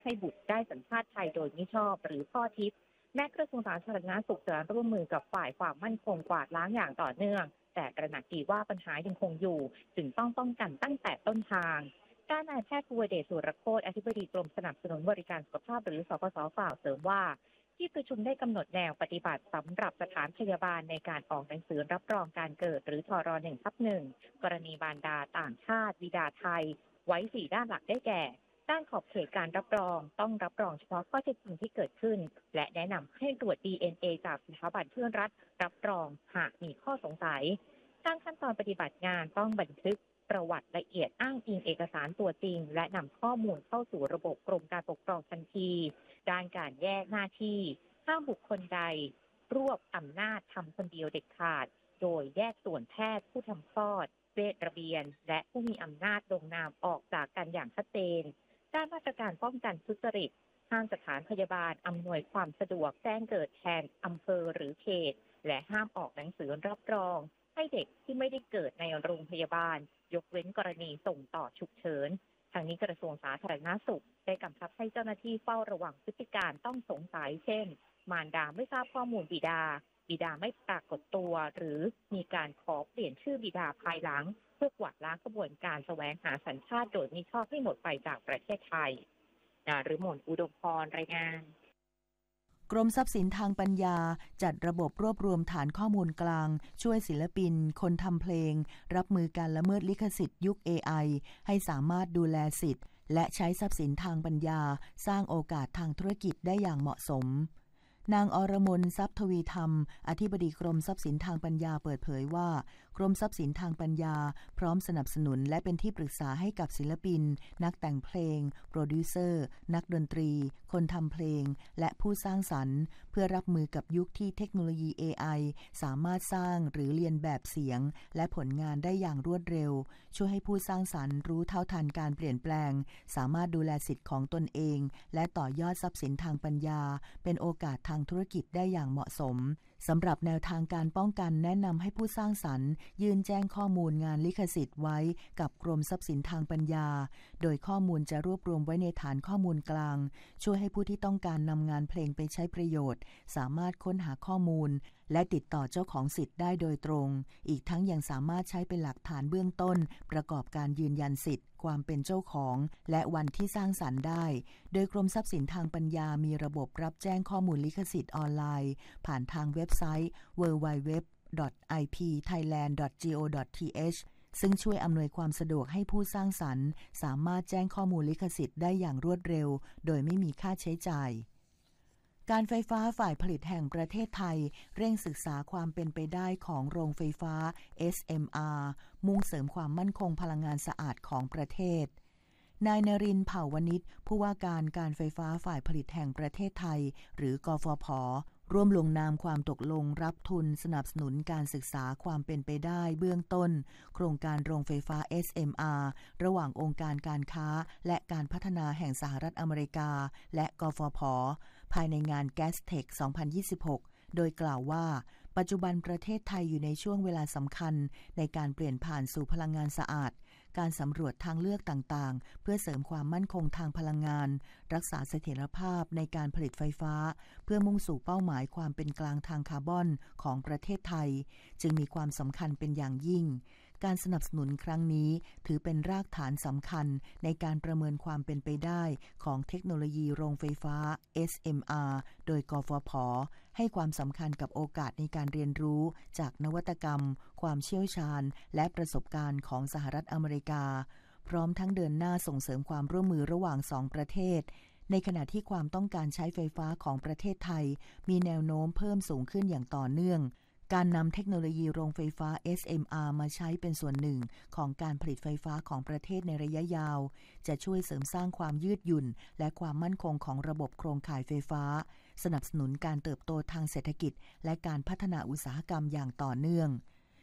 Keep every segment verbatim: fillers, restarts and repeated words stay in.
ให้บุตรได้สัญชาติไทยโดยมิชอบหรือข้อทิพย์แม้กระทรวงสาธารณสุขจะร่วมมือกับฝ่ายความมั่นคงกวาดล้างอย่างต่อเนื่องแต่ตระหนักดีว่าปัญหายังคงอยู่จึงต้องป้องกันตั้งแต่ต้นทางด้านนายแพทย์ภูวเดช สุรโคตรอธิบดีกรมสนับสนุนบริการสุขภาพหรือสปส.กล่าวเสริมว่าที่ประชุมได้กำหนดแนวปฏิบัติสำหรับสถานพยาบาลในการออกหนังสือรับรองการเกิดหรือทร หนึ่งทับหนึ่ง กรณีมารดาต่างชาติบิดาไทยไว้สี่ด้านหลักได้แก่ด้านขอบเขตการรับรองต้องรับรองเฉพาะข้อเท็จจริงที่เกิดขึ้นและแนะนำให้ตรวจ ดี เอ็น เอ จากสถาบันเพื่อนรัฐรับรองหากมีข้อสงสัยด้านขั้นตอนปฏิบัติงานต้องบันทึกประวัติละเอียดอ้างอิงเอกสารตัวจริงและนำข้อมูลเข้าสู่ระบบกรมการปกครองทันทีด้านการแยกหน้าที่ห้ามบุคคลใดรวบอำนาจทำคนเดียวเด็ดขาดโดยแยกส่วนแพทย์ผู้ทำคลอดเวชระเบียนและผู้มีอำนาจลงนามออกจากกันอย่างชัดเจนด้านมาตรการป้องกันทุจริตห้ามสถานพยาบาลอำนวยความสะดวกแจ้งเกิดแทนอำเภอหรือเขตและห้ามออกหนังสือรับรองให้เด็กที่ไม่ได้เกิดในโรงพยาบาลยกเว้นกรณีส่งต่อฉุกเฉินทางนี้กระทรวงสาธารณสุขได้กำชับให้เจ้าหน้าที่เฝ้าระวังพฤติการต้องสงสัยเช่นมารดาไม่ทราบข้อมูลบิดาบิดาไม่ปรากฏตัวหรือมีการขอเปลี่ยนชื่อบิดาภายหลังเพื่อกวาดล้างกระบวนการแสวงหาสัญชาติโดยมิชอบให้หมดไปจากประเทศไทยนฤมล อุดมพรรายงานกรมทรัพย์สินทางปัญญาจัดระบบรวบรวมฐานข้อมูลกลางช่วยศิลปินคนทำเพลงรับมือการละเมิดลิขสิทธิ์ยุค เอ ไอ ให้สามารถดูแลสิทธิ์และใช้ทรัพย์สินทางปัญญาสร้างโอกาสทางธุรกิจได้อย่างเหมาะสมนางอรมนทรัพย์ทวีธรรมอธิบดีกรมทรัพย์สินทางปัญญาเปิดเผยว่ากรมทรัพย์สินทางปัญญาพร้อมสนับสนุนและเป็นที่ปรึกษาให้กับศิลปินนักแต่งเพลงโปรดิวเซอร์นักดนตรีคนทำเพลงและผู้สร้างสรรค์เพื่อรับมือกับยุคที่เทคโนโลยี เอ ไอ สามารถสร้างหรือเรียนแบบเสียงและผลงานได้อย่างรวดเร็วช่วยให้ผู้สร้างสรรค์รู้เท่าทันการเปลี่ยนแปลงสามารถดูแลสิทธิ์ของตนเองและต่อยอดทรัพย์สินทางปัญญาเป็นโอกาสทางธุรกิจได้อย่างเหมาะสมสำหรับแนวทางการป้องกันแนะนำให้ผู้สร้างสรรค์ยื่นแจ้งข้อมูลงานลิขสิทธิ์ไว้กับกรมทรัพย์สินทางปัญญาโดยข้อมูลจะรวบรวมไว้ในฐานข้อมูลกลางช่วยให้ผู้ที่ต้องการนำงานเพลงไปใช้ประโยชน์สามารถค้นหาข้อมูลและติดต่อเจ้าของสิทธิ์ได้โดยตรงอีกทั้งยังสามารถใช้เป็นหลักฐานเบื้องต้นประกอบการยืนยันสิทธิ์ความเป็นเจ้าของและวันที่สร้างสรรค์ได้โดยกรมทรัพย์สินทางปัญญามีระบบรับแจ้งข้อมูลลิขสิทธิ์ออนไลน์ผ่านทางเว็บไซต์ ดับเบิลยู ดับเบิลยู ดับเบิลยู ดอท ไอ พี ไทยแลนด์ ดอท จี โอ ดอท ที เอช ซึ่งช่วยอำนวยความสะดวกให้ผู้สร้างสรรค์สามารถแจ้งข้อมูลลิขสิทธิ์ได้อย่างรวดเร็วโดยไม่มีค่าใช้จ่ายการไฟฟ้าฝ่ายผลิตแห่งประเทศไทยเร่งศึกษาความเป็นไปได้ของโรงไฟฟ้า เอส เอ็ม อาร์ มุ่งเสริมความมั่นคงพลังงานสะอาดของประเทศนายนรินทร์ เผ่าวณิชผู้ว่าการการไฟฟ้าฝ่ายผลิตแห่งประเทศไทยหรือกฟผ.ร่วมลงนามความตกลงรับทุนสนับสนุนการศึกษาความเป็นไปได้เบื้องต้นโครงการโรงไฟฟ้า เอส เอ็ม อาร์ ระหว่างองค์การการค้าและการพัฒนาแห่งสหรัฐอเมริกาและกฟผ.ภายในงาน Gastech สองพันยี่สิบหกโดยกล่าวว่าปัจจุบันประเทศไทยอยู่ในช่วงเวลาสำคัญในการเปลี่ยนผ่านสู่พลังงานสะอาดการสำรวจทางเลือกต่างๆเพื่อเสริมความมั่นคงทางพลังงานรักษาเสถียรภาพในการผลิตไฟฟ้าเพื่อมุ่งสู่เป้าหมายความเป็นกลางทางคาร์บอนของประเทศไทยจึงมีความสำคัญเป็นอย่างยิ่งการสนับสนุนครั้งนี้ถือเป็นรากฐานสำคัญในการประเมินความเป็นไปได้ของเทคโนโลยีโรงไฟฟ้า เอส เอ็ม อาร์ โดยกฟผ.ให้ความสำคัญกับโอกาสในการเรียนรู้จากนวัตกรรมความเชี่ยวชาญและประสบการณ์ของสหรัฐอเมริกาพร้อมทั้งเดินหน้าส่งเสริมความร่วมมือระหว่างสองประเทศในขณะที่ความต้องการใช้ไฟฟ้าของประเทศไทยมีแนวโน้มเพิ่มสูงขึ้นอย่างต่อเนื่องการนำเทคโนโลยีโรงไฟฟ้า เอส เอ็ม อาร์ มาใช้เป็นส่วนหนึ่งของการผลิตไฟฟ้าของประเทศในระยะยาวจะช่วยเสริมสร้างความยืดหยุ่นและความมั่นคงของระบบโครงข่ายไฟฟ้าสนับสนุนการเติบโตทางเศรษฐกิจและการพัฒนาอุตสาหกรรมอย่างต่อเนื่อง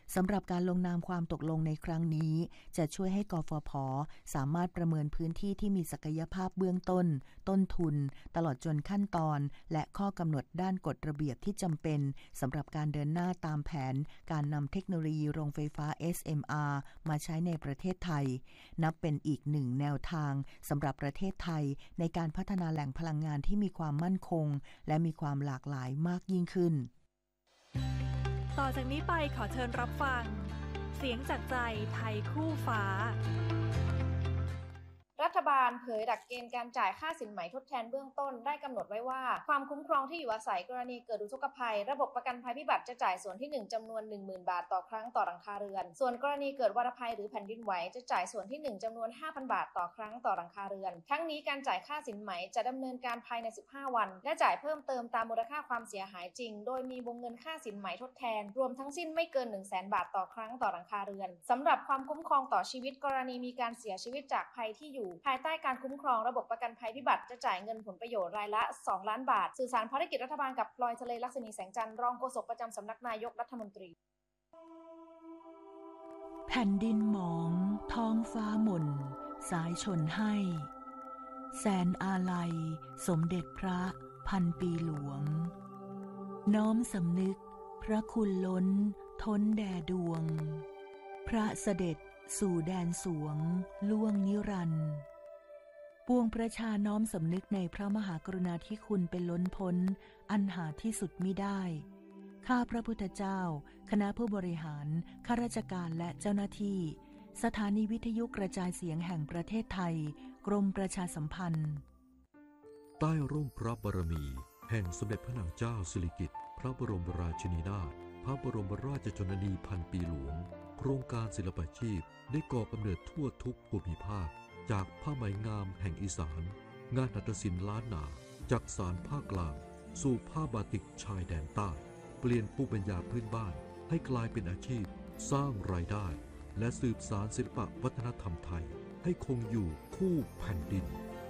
สำหรับการลงนามความตกลงในครั้งนี้จะช่วยให้กฟผ.สามารถประเมินพื้นที่ที่มีศักยภาพเบื้องต้นต้นทุนตลอดจนขั้นตอนและข้อกำหนดด้านกฎระเบียบที่จำเป็นสำหรับการเดินหน้าตามแผนการนำเทคโนโลยีโรงไฟฟ้า เอส เอ็ม อาร์ มาใช้ในประเทศไทยนับเป็นอีกหนึ่งแนวทางสำหรับประเทศไทยในการพัฒนาแหล่งพลังงานที่มีความมั่นคงและมีความหลากหลายมากยิ่งขึ้นต่อจากนี้ไปขอเชิญรับฟังเสียงจากใจไทยคู่ฟ้ารัฐบาลเผยหลักเกณฑ์การจ่ายค่าสินไหมทดแทนเบื้องต้นได้กำหนดไว้ว่าความคุ้มครองที่อยู่อาศัยกรณีเกิดอุทกภัยระบบประกันภัยพิบัติจะจ่ายส่วนที่หนึ่งจำนวน หนึ่งหมื่น บาทต่อครั้งต่อหลังคาเรือนส่วนกรณีเกิดวาตภัยหรือแผ่นดินไหวจะจ่ายส่วนที่หนึ่งจำนวน ห้าพัน บาทต่อครั้งต่อหลังคาเรือนทั้งนี้การจ่ายค่าสินไหมจะดำเนินการภายในสิบห้าวันและจ่ายเพิ่มเติมตามมูลค่าความเสียหายจริงโดยมีวงเงินค่าสินไหมทดแทนรวมทั้งสิ้นไม่เกิน หนึ่งแสน บาทต่อครั้งต่อหลังคาเรือนสำหรับความคุ้มครองต่อชีวิตกรณีมีการเสียชีวิตจากภัยที่อยู่ภายใต้การคุ้มครองระบบประกันภัยพิบัติจะจ่ายเงินผลประโยชน์รายละสองล้านบาทสื่อสารภารกิจรัฐบาลกับพลอยทะเลลักษณีแสงจันทร์รองโฆษกประจำสำนักนายกรัฐมนตรีแผ่นดินหมองท้องฟ้าหม่นสายชนให้แสนอาลัยสมเด็จพระพันปีหลวงน้อมสำนึกพระคุณล้นท้นแด่ดวงพระเสด็จสู่แดนสวงล่วงนิรันดร์ปวงประชาน้อมสำนึกในพระมหากรุณาธิคุณเป็นล้นพ้นอันหาที่สุดมิได้ข้าพระพุทธเจ้าคณะผู้บริหารข้าราชการและเจ้าหน้าที่สถานีวิทยุกระจายเสียงแห่งประเทศไทยกรมประชาสัมพันธ์ใต้ร่มพระบารมีแห่งสมเด็จพระนางเจ้าสิริกิติ์พระบรมราชินีนาถพระบรมราชชนนีพันปีหลวงโครงการศิลปาชีพได้ก่อกำเนิดทั่วทุกภูมิภาคจากผ้าไหมงามแห่งอีสานงานหัตถศิลป์ล้านนาจากสารภาคกลางสู่ผ้าบาติกชายแดนใต้เปลี่ยนภูมิปัญญาพื้นบ้านให้กลายเป็นอาชีพสร้างรายได้และสืบสานศิลปวัฒนธรรมไทยให้คงอยู่คู่แผ่นดิน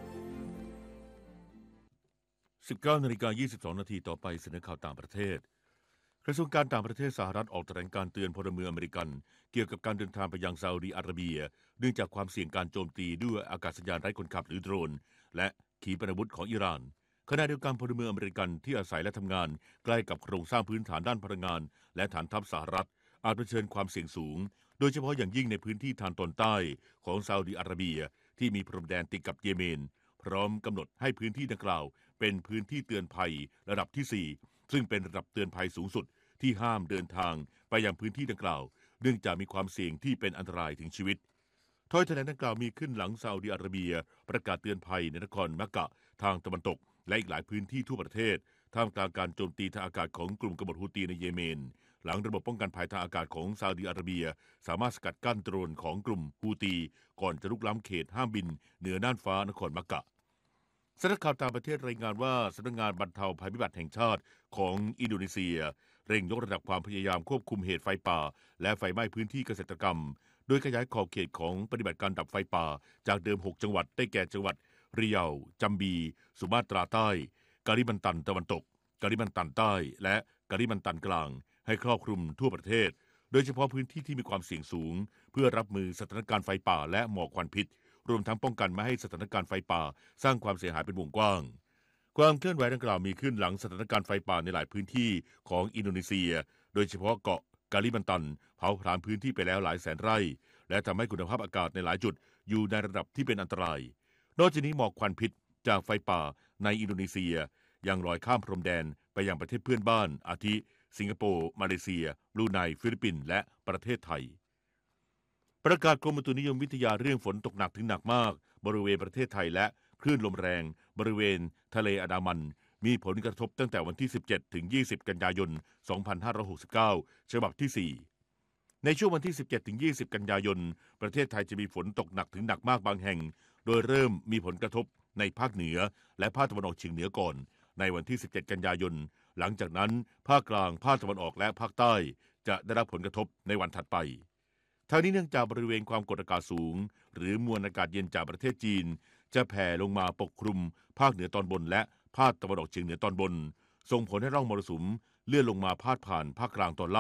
สิบเก้านาฬิกายี่สิบสองนาทีต่อไปเสนอข่าวต่างประเทศกระทรวงการต่างประเทศสหรัฐออกแถลงการเตือนพลเมืองอเมริกันเกี่ยวกับการเดินทางไปยังซาอุดิอาระเบียเนื่องจากความเสี่ยงการโจมตีด้วยอากาศยานไร้คนขับหรือโดรนและขีปนาวุธของอิหร่านขณะเดียวกันพลเมืองอเมริกันที่อาศัยและทำงานใกล้กับโครงสร้างพื้นฐานด้านพลังงานและฐานทัพสหรัฐอาจเผชิญความเสี่ยงสูงโดยเฉพาะอย่างยิ่งในพื้นที่ทางตอนใต้ของซาอุดิอาระเบียที่มีพรมแดนติดกับเยเมนพร้อมกำหนดให้พื้นที่ดังกล่าวเป็นพื้นที่เตือนภัยระดับที่สี่ซึ่งเป็นระดับเตือนภัยสูงสุดที่ห้ามเดินทางไปยังพื้นที่ดังกล่าวเนื่องจากมีความเสี่ยงที่เป็นอันตรายถึงชีวิตถ้อยแถลงดังกล่าวมีขึ้นหลังซาอุดิอาระเบียประกาศเตือนภัยในนครมักกะทางตะวันตกและอีกหลายพื้นที่ทั่วประเทศท่ามกลางการโจมตีทางอากาศของกลุ่มกบฏฮูตีในเยเมนหลังระบบป้องกันภัยทางอากาศของซาอุดิอาระเบียสามารถสกัดกั้นโดรนของกลุ่มฮูตีก่อนจะลุกล้ำเขตห้ามบินเหนือน่านฟ้านครมักกะสำนักข่าวต่างประเทศรายงานว่าสำนักงานบรรเทาภัยพิบัติแห่งชาติของอินโดนีเซียเร่งยกระดับความพยายามควบคุมเหตุไฟป่าและไฟไหม้พื้นที่เกษตรกรรมโดยขยายขอบเขตของปฏิบัติการดับไฟป่าจากเดิมหกจังหวัดได้แก่จังหวัดริยาจัมบีสุมาตราใต้กาลิมันตันตะวันตกกาลิมันตันใต้และกาลิมันตันกลางให้ครอบคลุมทั่วประเทศโดยเฉพาะพื้นที่ที่มีความเสี่ยงสูงเพื่อรับมือสถานการณ์ไฟป่าและหมอกควันพิษรวมทั้งป้องกันไม่ให้สถานการณ์ไฟป่าสร้างความเสียหายเป็นวงกว้างความเคลื่อนไหวดังกล่าวมีขึ้นหลังสถานการณ์ไฟป่าในหลายพื้นที่ของอินโดนีเซียโดยเฉพาะเกาะกาลิมันตันเผาผลาญพื้นที่ไปแล้วหลายแสนไร่และทำให้คุณภาพอากาศในหลายจุดอยู่ในระดับที่เป็นอันตรายนอกจากนี้หมอกควันพิษจากไฟป่าในอินโดนีเซียยังลอยข้ามพรมแดนไปยังประเทศเพื่อนบ้านอาทิสิงคโปร์มาเลเซียบรูไนฟิลิปปินส์และประเทศไทยประกาศกรมอุตุนิยมวิทยาเรื่องฝนตกหนักถึงหนักมากบริเวณประเทศไทยและคลื่นลมแรงบริเวณทะเลอันดามันมีผลกระทบตั้งแต่วันที่สิบเจ็ดถึงยี่สิบกันยายนสองพันห้าร้อยหกสิบเก้าฉบับที่สี่ในช่วงวันที่สิบเจ็ดถึงยี่สิบกันยายนประเทศไทยจะมีฝนตกหนักถึงหนักมากบางแห่งโดยเริ่มมีผลกระทบในภาคเหนือและภาคตะวันออกเฉียงเหนือก่อนในวันที่สิบเจ็ดกันยายนหลังจากนั้นภาคกลางภาคตะวันออกและภาคใต้จะได้รับผลกระทบในวันถัดไปทางนี้เนื่องจากบริเวณความกดอากาศสูงหรือมวลอากาศเย็นจากประเทศจีนจะแผ่ลงมาปกคลุมภาคเหนือตอนบนและภาคตะวันออกเฉียงเหนือตอนบนส่งผลให้ร่องมรสุมเลื่อนลงมาพาดผ่านภาคกลางตอนล่าง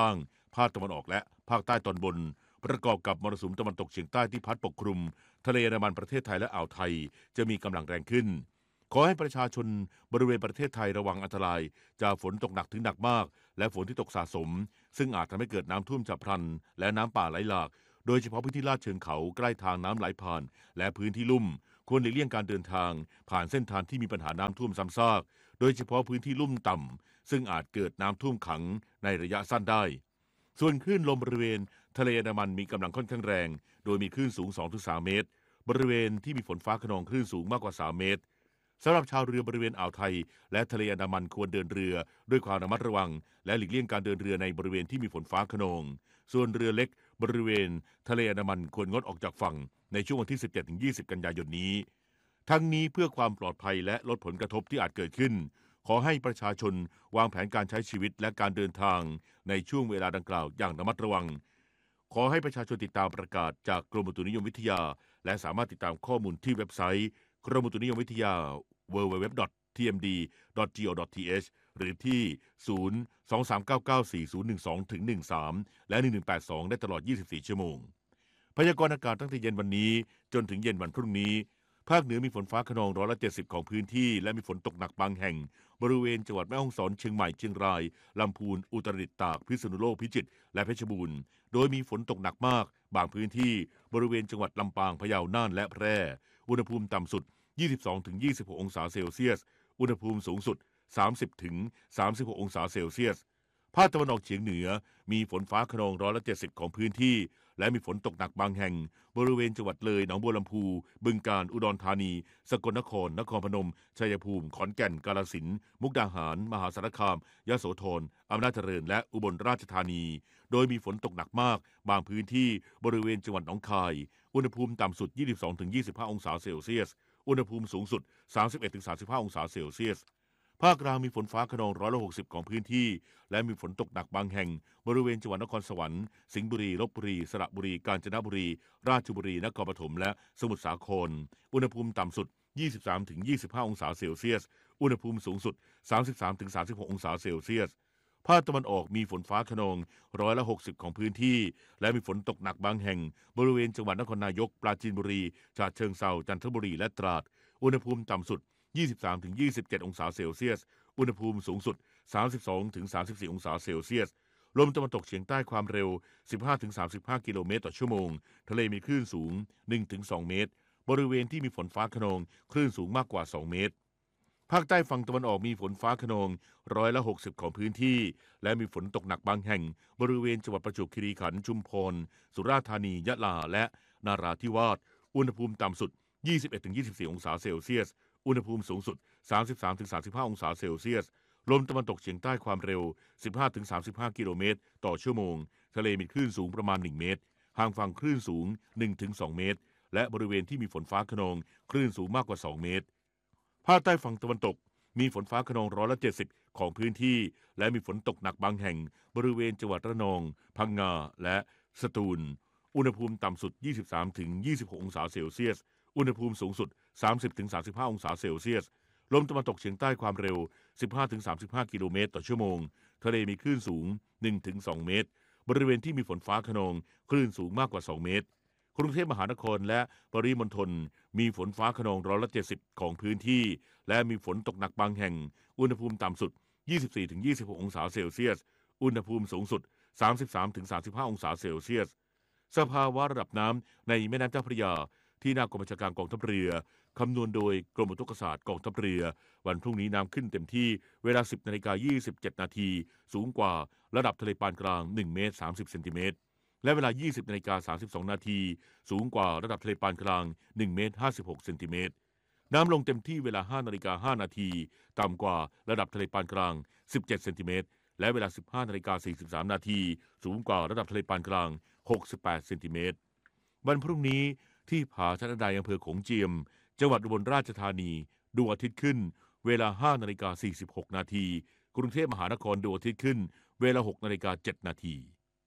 ภาคตะวันออกและภาคใต้ตอนบนประกอบกับมรสุมตะวันตกเฉียงใต้ที่พัดปกคลุมทะเลอันดามันประเทศไทยและอ่าวไทยจะมีกำลังแรงขึ้นขอให้ประชาชนบริเวณประเทศไทยระวังอันตรายจากฝนตกหนักถึงหนักมากและฝนที่ตกสะสมซึ่งอาจทำให้เกิดน้ำท่วมฉับพลันและน้ำป่าไหลหลากโดยเฉพาะพื้นที่ลาดเชิงเขาใกล้ทางน้ำไหลผ่านและพื้นที่ลุ่มควรหลีกเลี่ยงการเดินทางผ่านเส้นทางที่มีปัญหาน้ำท่วมซ้ำซากโดยเฉพาะพื้นที่ลุ่มต่ำซึ่งอาจเกิดน้ำท่วมขังในระยะสั้นได้ส่วนคลื่นลมบริเวณทะเลอันดามันมีกำลังค่อนข้างแรงโดยมีคลื่นสูง สองถึงสาม เมตรบริเวณที่มีฝนฟ้าคะนองคลื่นสูงมากกว่าสามเมตรสำหรับชาวเรือบริเวณอ่าวไทยและทะเลอันดามันควรเดินเรือด้วยความระมัดระวังและหลีกเลี่ยงการเดินเรือในบริเวณที่มีฝนฟ้าคะนองส่วนเรือเล็กบริเวณทะเลอันดามันควรงดออกจากฝั่งในช่วงวันที่ สิบเจ็ดถึงยี่สิบ กันยายนนี้ทั้งนี้เพื่อความปลอดภัยและลดผลกระทบที่อาจเกิดขึ้นขอให้ประชาชนวางแผนการใช้ชีวิตและการเดินทางในช่วงเวลาดังกล่าวอย่างระมัดระวังขอให้ประชาชนติดตามประกาศจากกรมอุตุนิยมวิทยาและสามารถติดตามข้อมูลที่เว็บไซต์กรมอุตุนิยมวิทยา ดับเบิลยู ดับเบิลยู ดับเบิลยู ดอท ที เอ็ม ดี ดอท จี โอ ดอท ที เอช หรือที่ ศูนย์ สอง สาม เก้า เก้า สี่ ศูนย์ หนึ่ง สอง หนึ่ง สาม และ หนึ่ง หนึ่ง แปด สอง ได้ตลอด ยี่สิบสี่ ชั่วโมงพยากรณ์อากาศตั้งแต่เย็นวันนี้จนถึงเย็นวันพรุ่งนี้ภาคเหนือมีฝนฟ้าคะนองร้อยละเจ็ดสิบของพื้นที่และมีฝนตกหนักบางแห่งบริเวณจังหวัดแม่ฮ่องสอนเชียงใหม่เชียงรายลำพูนอุตรดิตถ์ตากพิษณุโลกพิจิตรและเพชรบูรณ์โดยมีฝนตกหนักมากบางพื้นที่บริเวณจังหวัดลำปางพะเยาน่านและแพร่อุณหภูมิต่ำสุด ยี่สิบสองถึงยี่สิบหก องศาเซลเซียสอุณหภูมิสูงสุด สามสิบถึงสามสิบหก องศาเซลเซียสภาคตะวันออกเฉียงเหนือมีฝนฟ้าคะนองร้อยละเจ็ดสิบของพื้นที่และมีฝนตกหนักบางแห่งบริเวณจังหวัดเลยหนองบัวลำพูบึงกาฬอุดรธานีสกลนครนครพนมชัยภูมิขอนแก่นกาฬสินธุ์มุกดาหารมหาสารคามยโสธรอำนาจเจริญและอุบลราชธานีโดยมีฝนตกหนักมากบางพื้นที่บริเวณจังหวัดหนองคายอุณหภูมิต่ำสุด ยี่สิบสองถึงยี่สิบห้า องศาเซลเซียสอุณหภูมิสูงสุด สามสิบเอ็ดถึงสามสิบห้า องศาเซลเซียสภาคกลางมีฝนฟ้าคะนองร้อยละหกสิบของพื้นที่และมีฝนตกหนักบางแห่งบริเวณจังหวัดนครสวรรค์สิงห์บุรีลพบุรีสระบุรีกาญจนบุรีราชบุรีนครปฐมและสมุทรสาครอุณหภูมิต่ำสุด ยี่สิบสามถึงยี่สิบห้า องศาเซลเซียสอุณหภูมิสูงสุด สามสิบสามถึงสามสิบหก องศาเซลเซียสภาคตะวันออกมีฝนฟ้าคะนองร้อยละหกสิบของพื้นที่และมีฝนตกหนักบางแห่งบริเวณจังหวัดนครนายกปราจีนบุรีฉะเชิงเทราจันทบุรีและตราดอุณหภูมิต่ำสุด ยี่สิบสามถึงยี่สิบเจ็ด องศาเซลเซียสอุณหภูมิสูงสุด สามสิบสองถึงสามสิบสี่ องศาเซลเซียสลมตะวันตกเฉียงใต้ความเร็ว สิบห้าถึงสามสิบห้า กิโลเมตรต่อชั่วโมงทะเลมีคลื่นสูง หนึ่งถึงสอง เมตรบริเวณที่มีฝนฟ้าคะนองคลื่นสูงมากกว่าสองเมตรภาคใต้ฝั่งตะวันออกมีฝนฟ้าคะนองร้อยละหกสิบของพื้นที่และมีฝนตกหนักบางแห่งบริเวณจังหวัดประจวบคีรีขันธ์ชุมพรสุราษฎร์ธานียะลาและนาราธิวาสอุณหภูมิต่ำสุด ยี่สิบเอ็ดถึงยี่สิบสี่ องศาเซลเซียสอุณหภูมิสูงสุด สามสิบสามถึงสามสิบห้า องศาเซลเซียสลมตะวันตกเฉียงใต้ความเร็ว สิบห้าถึงสามสิบห้า กิโลเมตรต่อชั่วโมงทะเลมีคลื่นสูงประมาณหนึ่งเมตรห่างฝั่งคลื่นสูง หนึ่งถึงสอง เมตรและบริเวณที่มีฝนฟ้าคะนองคลื่นสูงมากกว่าสองเมตรภาคใต้ฝั่งตะวันตกมีฝนฟ้าคะนองร้อยละเจ็ดสิบของพื้นที่และมีฝนตกหนักบางแห่งบริเวณจังหวัดระนองพังงาและสตูลอุณหภูมิต่ำสุด ยี่สิบสามถึงยี่สิบหก องศาเซลเซียสอุณหภูมิสูงสุด สามสิบถึงสามสิบห้า องศาเซลเซียสลมตะวันตกเฉียงใต้ความเร็ว สิบห้าถึงสามสิบห้า กิโลเมตรต่อชั่วโมงทะเลมีคลื่นสูง หนึ่งถึงสอง เมตรบริเวณที่มีฝนฟ้าคะนองคลื่นสูงมากกว่าสองเมตรกรุงเทพมหานครและปริมณฑลมีฝนฟ้าคะนองร้อยละเจ็ดสิบของพื้นที่และมีฝนตกหนักบางแห่งอุณหภูมิต่ำสุด ยี่สิบสี่ถึงยี่สิบหก องศาเซลเซียสอุณหภูมิสูงสุด สามสิบสามถึงสามสิบห้า องศาเซลเซียสสภาวะระดับน้ำในแม่น้ำเจ้าพระยาที่หน้ากองบัญชาการกองทัพเรือคำนวณโดยกรมอุตุนิยมวิทยากองทัพเรือวันพรุ่งนี้น้ำขึ้นเต็มที่เวลา สิบนาฬิกายี่สิบเจ็ดนาทีสูงกว่าระดับทะเลปานกลางหนึ่งเมตรสามสิบเซนติเมตรและเวลา ยี่สิบนาฬิกาสามสิบสองนาทีสูงกว่าระดับทะเลปานกลางหนึ่งเมตรห้าสิบหกเซนติเมตรน้ำลงเต็มที่เวลา ห้านาฬิกาห้านาทีต่ำกว่าระดับทะเลปานกลางสิบเจ็ดเซนติเมตรและเวลา สิบห้านาฬิกาสี่สิบสามนาทีสูงกว่าระดับทะเลปานกลางหกสิบแปดเซนติเมตรวันพรุ่งนี้ที่ผาชะนดาอำเภอโขงเจียมจังหวัดอุบลราชธานีดวงอาทิตย์ขึ้นเวลา ห้านาฬิกาสี่สิบหกนาทีกรุงเทพมหานครดวงอาทิตย์ขึ้นเวลา หกนาฬิกาเจ็ดนาที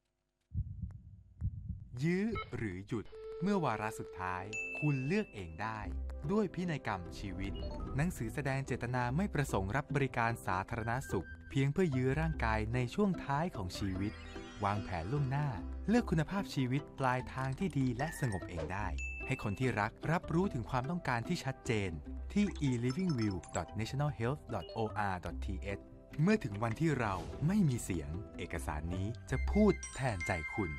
ยื้อหรือหยุดเมื่อวาระสุดท้ายคุณเลือกเองได้ด้วยพินัยกรรมชีวิตหนังสือแสดงเจตนาไม่ประสงค์รับบริการสาธารณสุขเพียงเพื่อยื้อร่างกายในช่วงท้ายของชีวิตวางแผนล่วงหน้าเลือกคุณภาพชีวิตปลายทางที่ดีและสงบเองได้ให้คนที่รักรับรู้ถึงความต้องการที่ชัดเจนที่ อี ลิฟวิ่งวิว ดอท เนชั่นแนล เฮลท์ ดอท โอ อาร์ ดอท ที เอช เมื่อถึงวันที่เราไม่มีเสียงเอกสารนี้จะพูดแทนใจคุณ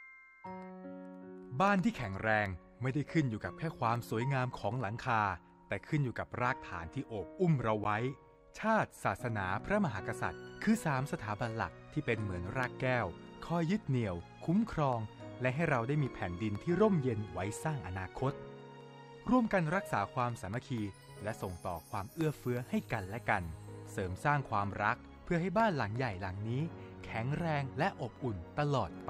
บ้านที่แข็งแรงไม่ได้ขึ้นอยู่กับแค่ความสวยงามของหลังคาแต่ขึ้นอยู่กับรากฐานที่โอบอุ้มเราไว้ชาติศาสนาพระมหากษัตริย์คือสามสถาบันหลักที่เป็นเหมือนรากแก้วคอยยึดเหนี่ยวคุ้มครองและให้เราได้มีแผ่นดินที่ร่มเย็นไว้สร้างอนาคตร่วมกันรักษาความสามัคคีและส่งต่อความเอื้อเฟื้อให้กันและกันเสริมสร้างความรักเพื่อให้บ้านหลังใหญ่หลังนี้แข็งแรงและอบอุ่นตลอดไป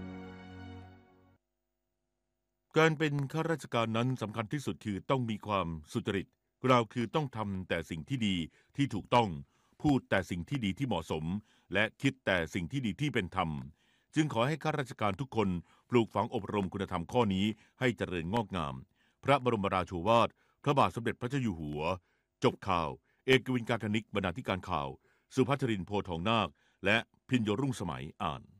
การเป็นข้าราชการนั้นสำคัญที่สุดคือต้องมีความสุจริตเราคือต้องทำแต่สิ่งที่ดีที่ถูกต้องพูดแต่สิ่งที่ดีที่เหมาะสมและคิดแต่สิ่งที่ดีที่เป็นธรรมจึงขอให้ข้าราชการทุกคนปลูกฝังอบรมคุณธรรมข้อนี้ให้เจริญงอกงามพระบรมราโชวาทพระบาทสมเด็จพระเจ้าอยู่หัวจบข่าวเอกวินการธนิกบรรณาธิการข่าวสุภัทรินโพทองนาคและพิญโยรุ่งสมัยอ่าน